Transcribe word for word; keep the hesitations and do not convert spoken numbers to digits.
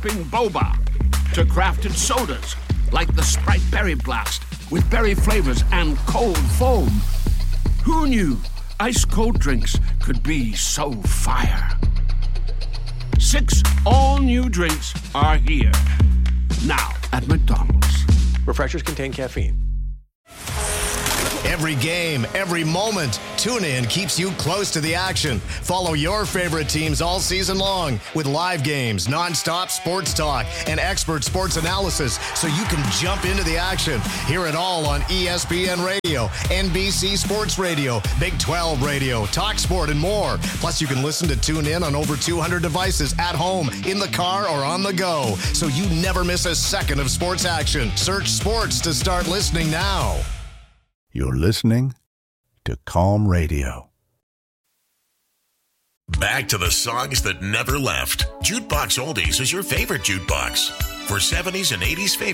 sipping boba to crafted sodas like the Sprite Berry Blast with berry flavors and cold foam. Who knew ice-cold drinks could be so fire? Six all-new drinks are here. Now at McDonald's. Refreshers contain caffeine. Every game, every moment, TuneIn keeps you close to the action. Follow your favorite teams all season long with live games, nonstop sports talk, and expert sports analysis so you can jump into the action. Hear it all on E S P N Radio, N B C Sports Radio, Big twelve Radio, TalkSport, and more. Plus, you can listen to TuneIn on over two hundred devices at home, in the car, or on the go, so you never miss a second of sports action. Search sports to start listening now. You're listening to Calm Radio. Back to the songs that never left. Jukebox Oldies is your favorite jukebox. For seventies and eighties favorites.